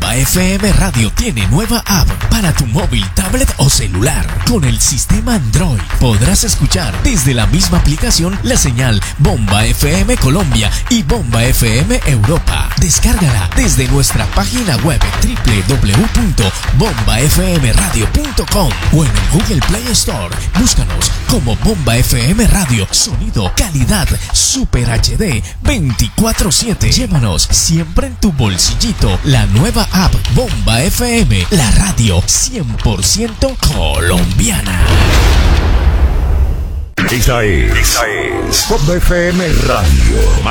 Bomba FM Radio tiene nueva app para tu móvil, tablet o celular. Con el sistema Android podrás escuchar desde la misma aplicación la señal Bomba FM Colombia y Bomba FM Europa. Descárgala desde nuestra página web www.bombafmradio.com o en el Google Play Store. Búscanos como Bomba FM Radio. Sonido, calidad, Super HD 24/7. Llévanos siempre en tu bolsillito la nueva app Bomba FM, la radio 100% colombiana. Esa es Bomba FM Radio.